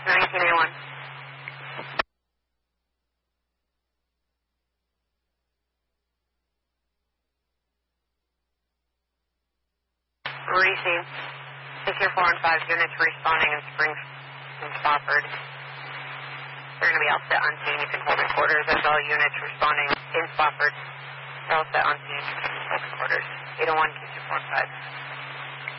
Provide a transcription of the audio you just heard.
1981. Receive. Secure 4 and 5 units responding in Springs and Spofford. They're going to be all set on scene. You can hold in quarters as all units responding in Spofford. They're all set on scene. Open quarters. 801, Q2 4 and 5.